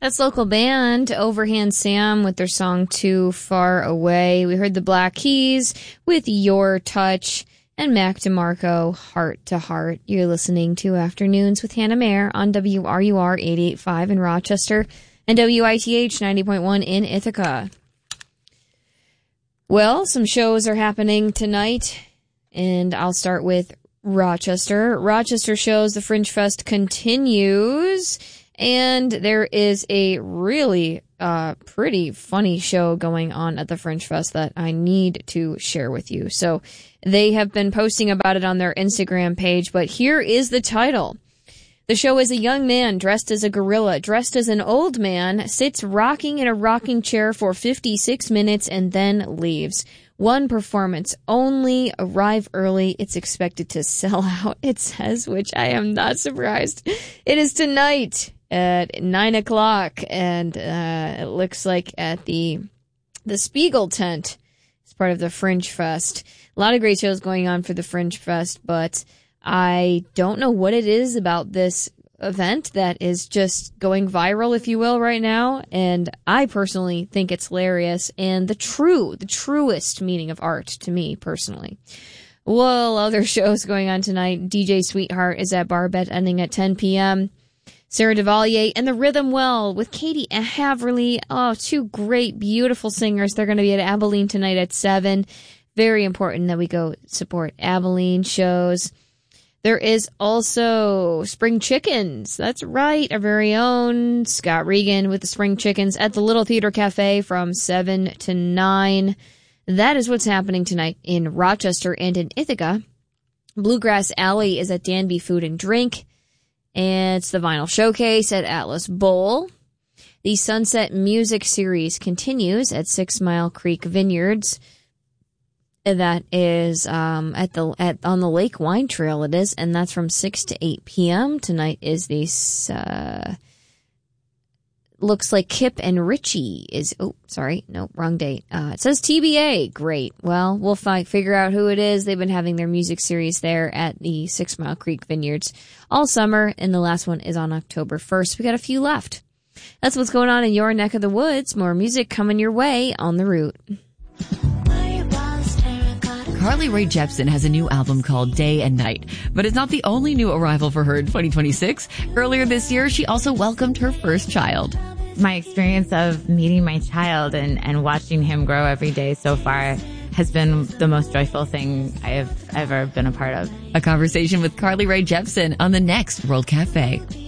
That's local band Overhand Sam with their song Too Far Away. We heard the Black Keys with Your Touch and Mac DeMarco, Heart to Heart. You're listening to Afternoons with Hannah Mayer on WRUR 88.5 in Rochester and WITH 90.1 in Ithaca. Well, some shows are happening tonight, and I'll start with Rochester. Rochester shows the Fringe Fest continues, and there is a really pretty funny show going on at the Fringe Fest that I need to share with you. So they have been posting about it on their Instagram page, but here is the title. The show is a young man dressed as a gorilla, dressed as an old man, sits rocking in a rocking chair for 56 minutes and then leaves. One performance only, arrive early. It's expected to sell out, it says, which I am not surprised. It is tonight at 9 o'clock, and it looks like at the Spiegel tent. It's part of the Fringe Fest. A lot of great shows going on for the Fringe Fest, but I don't know what it is about this event that is just going viral, if you will, right now. And I personally think it's hilarious and the truest meaning of art to me personally. Well, other shows going on tonight. DJ Sweetheart is at Barbette ending at 10 p.m. Sarah Duvalier and the Rhythm Well with Katie Haverly. Oh, two great, beautiful singers. They're going to be at Abilene tonight at 7. Very important that we go support Abilene shows. There is also Spring Chickens. That's right. Our very own Scott Regan with the Spring Chickens at the Little Theater Cafe from 7 to 9. That is what's happening tonight in Rochester and in Ithaca. Bluegrass Alley is at Danby Food and Drink. And it's the Vinyl Showcase at Atlas Bowl. The Sunset Music Series continues at 6 Mile Creek Vineyards. That is on the Lake Wine Trail. It is, and that's from 6 to 8 p.m. Tonight is the looks like Kip and Richie is. Oh, sorry, no, wrong date. It says TBA. Great. Well, we'll figure out who it is. They've been having their music series there at the 6 Mile Creek Vineyards all summer, and the last one is on October 1st. We got a few left. That's what's going on in your neck of the woods. More music coming your way on the route. Carly Rae Jepsen has a new album called Day and Night, but it's not the only new arrival for her in 2026. Earlier this year, she also welcomed her first child. My experience of meeting my child and watching him grow every day so far has been the most joyful thing I have ever been a part of. A conversation with Carly Rae Jepsen on the next World Cafe.